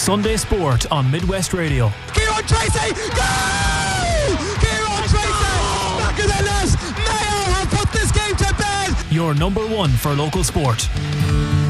Sunday Sport on Midwest Radio. Kieran Tracy! Goal! Kieran Tracy! Back of the net! Mayo have put this game to bed! Your number one for local sport.